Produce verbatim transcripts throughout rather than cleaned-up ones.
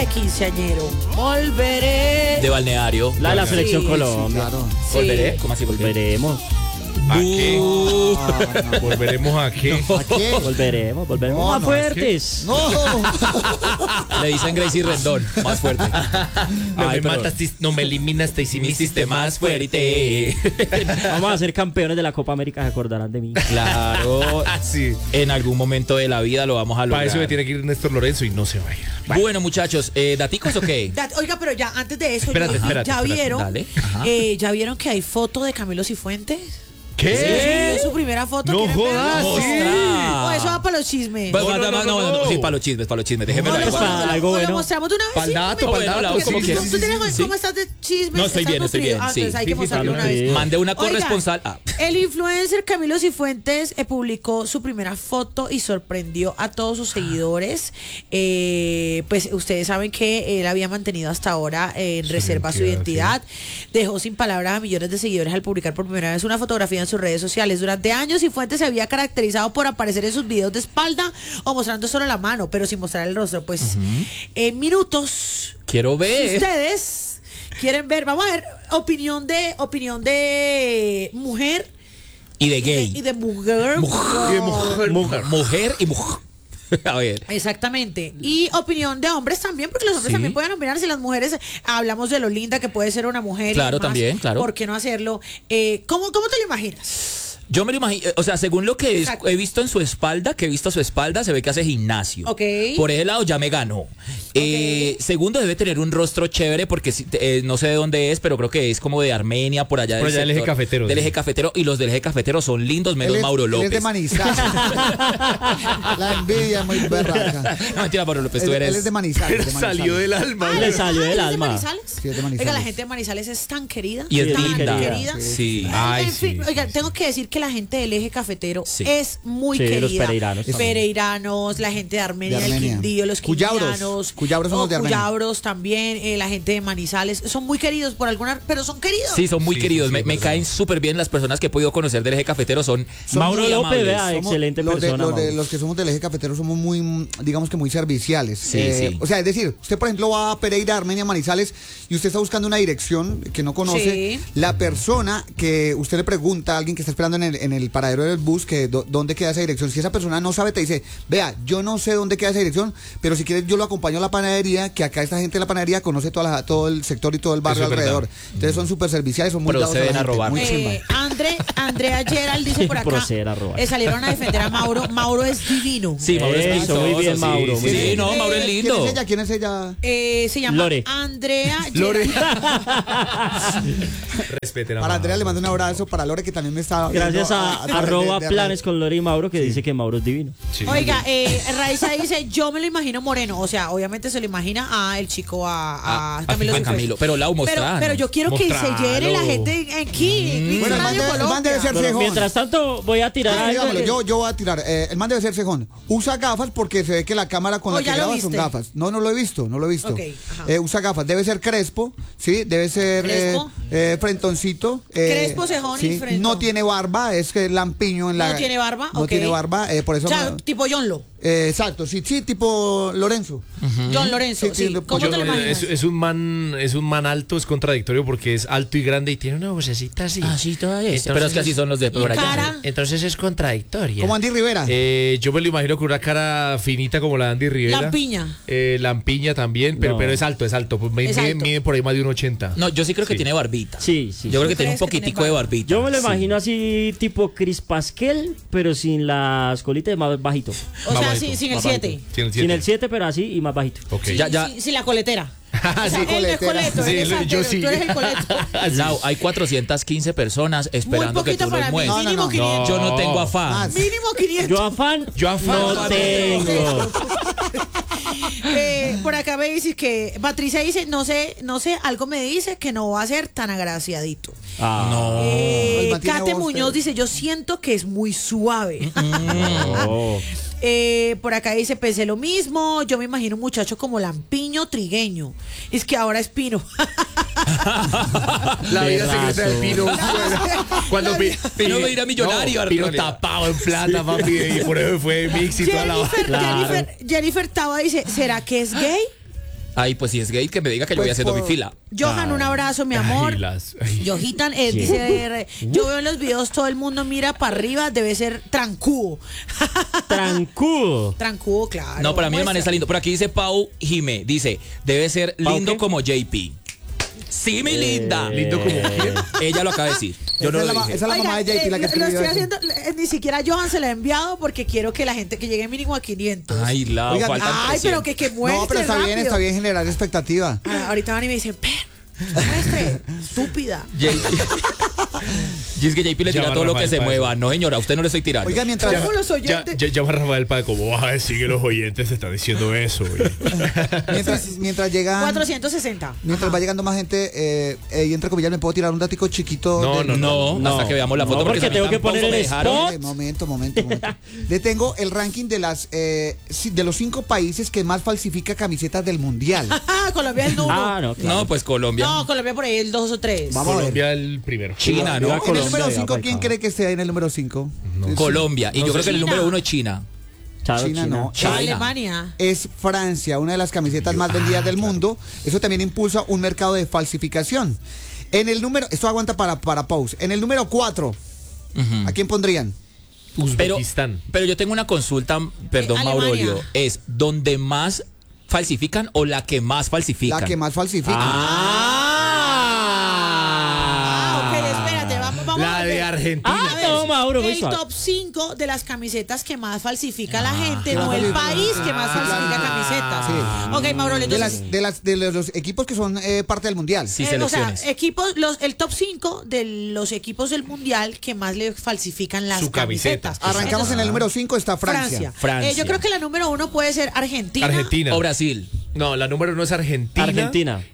de quinceañero. Volveré. De balneario. La de la selección Sí, Colombia. Sí, claro. Sí. ¿Volveré? ¿Cómo así volveré? Volveremos. ¿A qué? Ah, no. ¿Volveremos a qué? ¿A qué? Volveremos, volveremos No, más no, fuertes. No. Le dicen Gracie Rendón, más fuerte. No Ay, me pero- mataste, no me eliminaste y si me hiciste más fuerte. Vamos a ser campeones de la Copa América, se acordarán de mí. Claro, Sí. en algún momento de la vida lo vamos a lograr. Para eso me tiene que ir Néstor Lorenzo y no se va a ir. Bueno, muchachos, eh, ¿daticos o qué? Da- Oiga, pero ya antes de eso, Espérate, ya- espérate, ya espérate, vieron, dale. Ajá. eh, ya vieron que hay foto de Camilo Cifuentes. ¿Qué? Sí, su primera foto. No ¿quieren verla? jodas, sí. Mostra. O eso va para los chismes. Pues, No, no, no, no, no, no, no. sí, para los chismes, para los chismes. Déjemelo O ahí. lo- para o lo- algo o lo bueno. mostramos de una vez. Pa'l sí, dato, me- pa'l dato, porque como tú- quieras. tú tienes- Sí. ¿Cómo estás de chismes? No, estoy ¿Estás bien, estoy nutrido? bien, Ah, sí. entonces hay Sí, que sí, mostrarlo sí, una vez. sí. Mandé una Oiga, corresponsal. Ah. El influencer Camilo Cifuentes eh, publicó su primera foto y sorprendió a todos sus seguidores. Eh, pues ustedes saben que él había mantenido hasta ahora eh, en reserva su identidad, identidad. Dejó sin palabras a millones de seguidores al publicar por primera vez una fotografía en sus redes sociales. Durante años Cifuentes se había caracterizado por aparecer en sus videos de espalda o mostrando solo la mano, pero sin mostrar el rostro. Pues en minutos, Quiero si ver. ustedes quieren ver, vamos a ver opinión de opinión de mujer Y de y gay. de mujer. Mujer, mujer, mujer. Mujer y mujer. A ver. Exactamente. Y opinión de hombres también, porque los hombres Sí. también pueden opinar. Si las mujeres hablamos de lo linda que puede ser una mujer. y Claro, demás, también, claro. ¿Por qué no hacerlo? Eh, ¿cómo, ¿Cómo te lo imaginas? Yo me lo imagino, o sea, según lo que es- Exacto. he visto en su espalda, que he visto su espalda, se ve que hace gimnasio. Ok. Por ese lado ya me ganó. Eh, segundo, debe tener un rostro chévere, porque si- eh, no sé de dónde es, pero creo que es como de Armenia, por allá Por del allá del eje sector, cafetero, Del sí. eje cafetero, y los del eje cafetero son lindos, menos Él es- Mauro él López. es de Manizales. La envidia es muy berraca. No, mentira, Mauro López, Él, tú eres... él es de Manizales. de Manizales. Salió del alma. Ah, le ¿él- salió ah, del ¿él es de alma. Manizales? Sí, es de Manizales. Oiga, la gente de Manizales es tan querida. Y es tan linda. querida. Sí. Ay, En fin, sí, oiga, sí, tengo que decir que la gente del eje cafetero Sí. es muy Sí, querida. los pereiranos también. Pereiranos, la gente de Armenia, De del Armenia. Quindío, los Cuyabros. quindianos. Cuyabros son los de Armenia. Cuyabros también, eh, la gente de Manizales. Son muy queridos por alguna, pero son queridos. Sí, son muy Sí, queridos. sí, sí, me es me verdad. caen súper bien las personas que he podido conocer del eje cafetero. Son, Mauro muy López, amables. vea, Somos- excelente los de- persona. los, de- Mauro. los que somos del eje cafetero somos muy, mm, digamos que muy serviciales. Sí, sí. O sea, es decir, usted por ejemplo va a Pereira, Armenia, Manizales y usted está buscando una dirección que no conoce. Sí. La persona que usted le pregunta a alguien que está esperando en el, en el paradero del bus que do- dónde queda esa dirección, si esa persona no sabe, te dice, vea, yo no sé dónde queda esa dirección, pero si quieres yo lo acompaño a la panadería, que acá esta gente de la panadería conoce toda la- todo el sector y todo el barrio Eso es alrededor. verdad. Entonces son súper serviciales, son muy dados Proceden la a gente, robar. muy chimba. Eh, André, Andrea Gerald dice por acá. Proceder a robar. eh, salieron a defender a Mauro. Mauro es divino. Sí, Mauro es Eso, vistoso, muy bien, sí, Mauro, Sí, muy sí, bien. no, Mauro es Eh, lindo. ¿Quién es ella? ¿Quién es ella? Eh, se llama Lore. Andrea Lore. Gerald. Respeten a Para Mauro. Andrea le mando un abrazo, para Lore que también me está viendo Gracias a, a través arroba de- de- planes con Lore y Mauro, que dice que Mauro es divino. Sí. Oiga, eh, Raiza dice, yo me lo imagino moreno. O sea, obviamente se lo imagina a el chico, a, a, A- a Camilo. a Cifuentes. Camilo. Pero Lau, Pero, mostranos. pero yo quiero que se Mostralo. llene la gente aquí. en Bueno, el man Radio debe- el man Colombia. debe ser Bueno, cejón. mientras tanto, voy a tirar Ah, algo. digámoslo, que- yo, yo voy a tirar. Eh, el man debe ser cejón. Usa gafas porque se ve que la cámara con Oh, la que ya lo graba son viste. gafas. No, no lo he visto, no lo he visto. Ok, ajá. Eh, usa gafas. Debe ser crespo, ¿sí? Debe ser eh, ¿Crespo? eh, frentoncito. eh, Crespo, cejón y frentón. No tiene barba, es que lampiño en la... ¿No tiene barba? No Ok. tiene barba, eh, por eso... O sea, me- tipo John Lo. eh, exacto, sí, sí, tipo Lorenzo. John Lorenzo, Sí, sí. sí, ¿Cómo Yo- te lo imaginas? es, es un man es un man alto, es contradictorio porque es alto y grande y tiene una vocecita así. Ah, sí, todavía es. Entonces Pero es que así son los de por allá. cara. Entonces es contradictoria. Como Andy Rivera. Eh, yo me lo imagino con una cara finita como la de Andy Rivera. Lampiña. Eh, lampiña también, pero, No. pero es alto, es alto. Pues mide, Es alto. mide por ahí más de un ochenta. No, yo sí creo que Sí. tiene barbita. Sí, sí. Yo creo que ¿Tú tiene un crees que tiene poquitico de barba? barbita. Yo me lo Sí. imagino así, tipo Chris Pasquel, pero sin las colitas, más bajito. O Más sea, bajito, sin, sin el más siete. bajito. Tiene el Sin el siete. siete, pero así y más bajito. Ok. Ya, ya. Sin, sin la coletera. O sea, Sí, él no es coletera. coleto, Sí, él es lo- yo altero, sí. tú eres el coleto. Lau, hay cuatrocientas quince personas Muy esperando que poquito tú para los mí, muevas. No, no, mínimo no. quinientos. Yo no tengo Ah, afán. sí. Mínimo quinientos. Yo afán, Yo afán no no tengo. Eh, por acá me dices que Patricia dice, no sé, no sé, algo me dice que no va a ser tan agraciadito. Ah, No. Eh, el man tiene Kate voz, Muñoz pero- dice, yo siento que es muy suave. no. Eh, por acá dice, pensé lo mismo, yo me imagino un muchacho como lampiño trigueño. Es que ahora es pino. La vida Terrazo. secreta del Pino. Cuando Pi- Pino me irá millonario, no, Pino Arturo. tapado en plata, papi. Y por eso fue mix y toda la Jennifer, Claro. Jennifer, Jennifer Taba dice, ¿será que es gay? Ay, pues si es gay, que me diga que yo Pues voy haciendo por- mi fila. Johan, un abrazo, mi amor. Ay, las- ay. Yojitan, eh, dice, eh, yo veo en los videos todo el mundo mira para arriba, debe ser trancudo. Trancudo. Trancudo, claro. No, para mí el man Muestra. está lindo. Por aquí dice Pau Jime, dice, debe ser ¿Pau lindo qué? como J P. Sí, mi linda. Lindo como quién. Ella lo acaba de decir. Yo no Esa es lo la ma- dije. esa es la mamá de J P la que eh, lo escribió estoy eso. haciendo, eh, ni siquiera Johan se la ha enviado porque quiero que la gente que llegue mínimo a quinientos. Ay, la Oigan, faltan Ay, pero que, que muestre No, pero está bien, rápido. está bien generar expectativa. Ah, ahorita van y me dicen, "Per, muestre, estúpida". J P. Y es que J P le Ya tira va todo lo que Rafael se para mueva. eso. No, señora, a usted no le estoy tirando. Oiga, mientras... ¿Cómo los Ya, oyentes? ya, llama a Rafael para cómo vas a decir que los oyentes están diciendo eso, güey. Mientras, mientras llegan... cuatrocientos sesenta. Mientras Ajá. va llegando más gente, eh, eh, y entre comillas, ¿me puedo tirar un datico chiquito? No, de- no, no, No. hasta que veamos la foto. No, porque si a mí tengo que tampoco poner me el dejaron. spot. Eh, momento, momento, momento. Le tengo el ranking de las eh, ci- de los cinco países que más falsifica camisetas del mundial. Ah, Colombia es el uno. Ah, no, claro. No, pues Colombia. No, Colombia por ahí el dos o tres. Vamos a ver. Colombia el primero. China, ¿no? Viva En el Colombia, número viva cinco, para ¿quién acá. cree que esté en el número cinco? Colombia. Y No yo sé. creo que el China. número uno es China. Chao, China no. China. Alemania. Es Francia, una de las camisetas más vendidas del mundo. Eso también impulsa un mercado de falsificación. En el número, esto aguanta para, para Pause. En el número cuatro, Ujú. ¿a quién pondrían? Pero, Uzbekistán. pero yo tengo una consulta, perdón, Eh, Alemania. Maurolio. ¿Es donde más falsifican o la que más falsifican? La que más falsifica. Ah, ok, espérate, vamos, vamos La a de ver. Argentina. Ah, no, Mauro, muy El suave. top cinco de las camisetas que más falsifica la gente, claro. no el país que más Ah, falsifica claro. camisetas. Sí. Ok, Mauro, De, entonces. las, de, las, de los equipos que son eh, parte del mundial. Sí, eh, o sea, selecciones. equipos, los, el top cinco de los equipos del mundial que más le falsifican las Su camiseta. camisetas. Arrancamos en el número cinco, está Francia. Francia. Francia. Eh, yo creo que la número uno puede ser Argentina. Argentina. O Brasil. No, la número uno es Argentina. Argentina.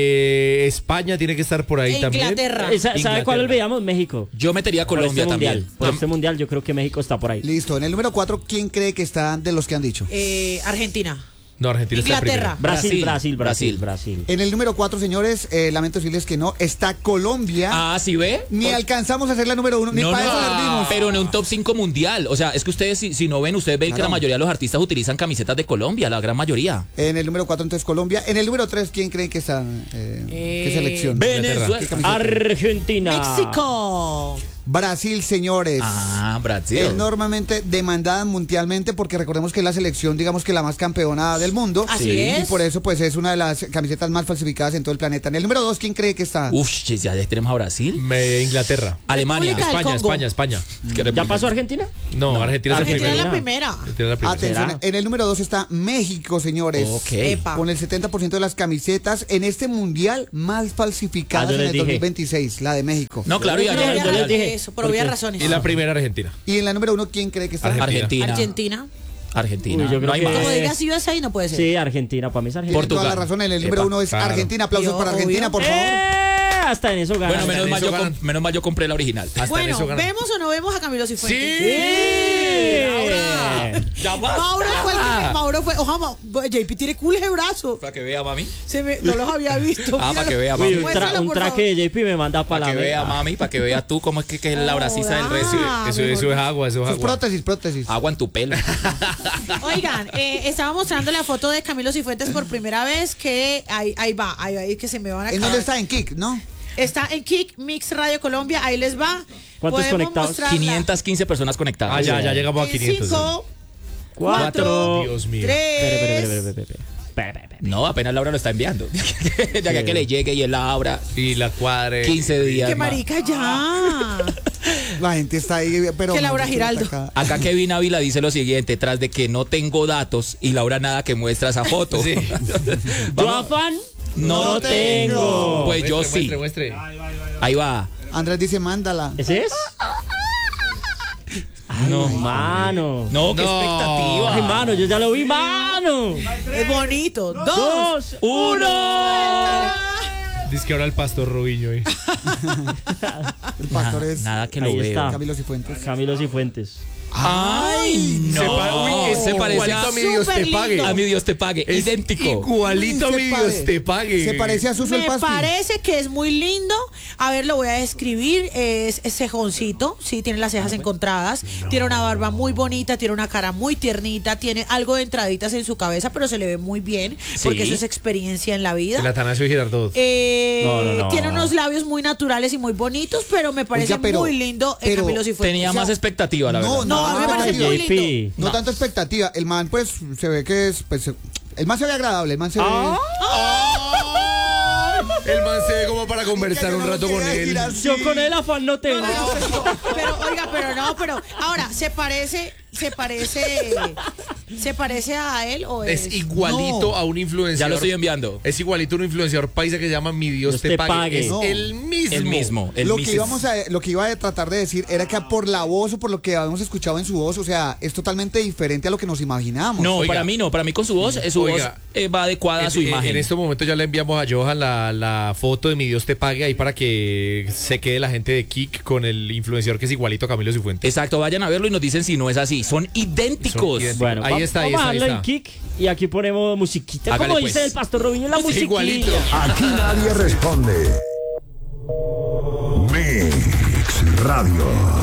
Eh, España tiene que estar por ahí E también. Inglaterra. Eh, sa- ¿Sabe Inglaterra. cuál olvidamos? México. Yo metería a Por Colombia este también. mundial. Por este mundial yo creo que México está por ahí. Listo, en el número cuatro, ¿quién cree que está de los que han dicho? Eh, Argentina. No, Argentina Inglaterra. está Brasil, Brasil, Brasil, Brasil, Brasil. En el número cuatro, señores, eh, lamento decirles que no, está Colombia. Ah, ¿sí ve? Ni alcanzamos a ser la número uno, ni No, para no, eso servimos. pero en un top cinco mundial. O sea, es que ustedes, si, si no ven, ustedes ven que Claro. la mayoría de los artistas utilizan camisetas de Colombia, la gran mayoría. En el número cuatro, entonces Colombia. En el número tres, ¿quién cree que está? Eh, ¿Qué Eh, selección? Venezuela. ¿Qué camiseta? Argentina. México. Brasil, señores. Ah, Brasil. Enormemente demandada mundialmente porque recordemos que es la selección, digamos que la más campeona del mundo. Así Sí. es. Y por eso pues es una de las camisetas más falsificadas en todo el planeta. En el número dos, ¿quién cree que está? Uf, chis, ya tenemos a Brasil. Me- Inglaterra. Alemania. República del España, Congo. España, España. ¿Ya pasó Argentina? No, Argentina, Argentina es es el la primero. primera. Argentina es la primera. Atención, ¿Será? en el número dos está México, señores. Ok. Epa. Con el setenta por ciento de las camisetas en este mundial más falsificadas Ah, yo en les el dije. dos mil veiseis, la de México. No, claro, y Por yo obvias les razones, dije, eso, por obvias porque- razones. Y la primera Argentina. Y en la número uno, ¿quién cree que está? Argentina. Argentina. Argentina. Argentina. Uy, yo creo no hay que- más. Como Eh, digas U S A no puede ser. Sí, Argentina, para mí es Argentina. Tiene toda la Portugal. razón, en el Epa, número uno es claro. Argentina. Aplausos Yo, para Argentina, obvio. por favor. ¡Eh! Hasta en eso gana. Bueno, menos en mal, eso yo, ganan. com- menos mal yo compré la original. Hasta en Bueno, eso ganan. ¿vemos o no vemos a Camilo Cifuentes? ¡Sí! Ahora. Ya basta. Mauro fue el que me- Mauro fue, ojalá, Ma- J P tiene cool ese brazo. Para que vea, mami. Se me, no los había visto. Ah, para Míralo. que vea, Uy, mami. un, tra- Muéstralo, un por traje favor. de J P me manda para Para la que vea, meta. mami, para que vea tú cómo es que, que es la bracisa del recio. Ah, Eso, mejor. eso es agua, eso es Sus agua. prótesis, prótesis. Agua en tu pelo. Oigan, eh, estaba mostrando la foto de Camilo Cifuentes por primera vez que ahí, ahí va, ahí, ahí que se me van a ¿En acabar. dónde está? En Kik, ¿no? Está en Kick Mix Radio Colombia, ahí les va. ¿Cuántos Podemos conectados? mostrarla. quinientas quince personas conectadas. Ah, ya, ya llegamos a En quinientos. cinco, Cuatro. Dios mío. Espere, espere, espere, tres. espere, espere. Espere, espere, espere. No, apenas Laura lo está enviando. Ya que, que le llegue y el Laura. Y la cuadre. quince días. ¡Qué más. marica ya! La gente está ahí, pero... Que Laura no, Giraldo. acá. Acá Kevin Ávila dice lo siguiente, tras de que no tengo datos y Laura nada que muestra esa foto. Sí. Yo Vamos. afán No no tengo. Pues yo Muestre, sí. muestre, muestre. Ahí va. Andrés dice, mándala. ¿Ese es? Ay, No. mano. No, qué No. expectativa. Ay, mano, yo ya lo vi, mano. Es bonito. Dos. Dos, uno. Dice que ahora el pastor Robinho ahí. El pastor es Nada que lo Ahí veo. está. Camilo Cifuentes. Camilo Cifuentes. Ay, no. Se, pa- uy, es se parece igualito a, a mi Dios te Súper pague. lindo. a mi Dios te pague. Es idéntico. Igualito a Uy, mi se Dios pare- te pague. Se parece a Suso el Me Paspi. parece que es muy lindo. A ver, lo voy a describir. Es, es cejoncito, sí, tiene las cejas encontradas. Tiene una barba muy bonita, tiene una cara muy tiernita, tiene algo de entraditas en su cabeza, pero se le ve muy bien, porque Sí. eso es experiencia en la vida. El Atanasio Girardot. Eh, No, no, no. Tiene unos labios muy naturales y muy bonitos, pero me parece Oiga, pero- muy lindo en pero Camilo Cifuentes. Tenía o sea, más expectativa, la no, verdad. No, a mí me parece expectativa. muy J lindo. P. No, No. tanto expectativa. El man, pues, se ve que es. Pues, el man se ve agradable. El man se ve. Ah. El man se ve como para conversar un rato con él. Yo con el afán no tengo. Pero, oiga, pero no, pero ahora, ¿se parece, se parece, se parece a él o es? Es igualito No. a un influenciador. Ya lo estoy enviando. Es igualito a un influenciador paisa que se llama Mi Dios Dios te, te pague. pague. Es No. el mismo. El mismo. El lo mismo. que íbamos a, lo que iba a tratar de decir era que por la voz o por lo que habíamos escuchado en su voz, o sea, es totalmente diferente a lo que nos imaginamos. No, Oiga. para mí no. Para mí con su voz, eh, su Oiga. voz eh, va adecuada a su En- imagen. En este momento ya le enviamos a Johan la, la foto de Mi Dios te pague ahí para que se quede la gente de Kik con el influenciador que es igualito a Camilo Cifuentes. Exacto, vayan a verlo y nos dicen si no es así. Son idénticos. Son idénticos. Bueno, Ahí va- está, ahí vamos está, ahí a darle está. en kick y aquí ponemos musiquita. Hágale, Como pues. dice el Pastor Robinho, la musiquilla. Igualito. Aquí nadie responde. Mix Radio.